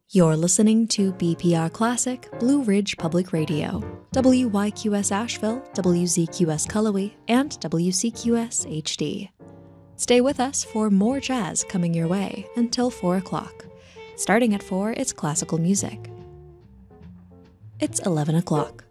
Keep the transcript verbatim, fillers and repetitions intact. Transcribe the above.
You're listening to B P R Classic, Blue Ridge Public Radio, W Y Q S Asheville, W Z Q S Cullowhee, and W C Q S H D. Stay with us for more jazz coming your way until four o'clock. Starting at four, it's classical music. It's eleven o'clock.